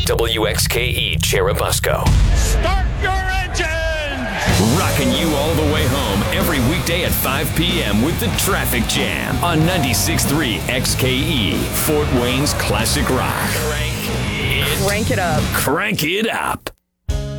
WXKE Cherubusco. Start your engines! Rocking you all the way home every weekday at 5 p.m. with the Traffic Jam on 96.3 XKE, Fort Wayne's classic rock. Crank it up. Crank it up.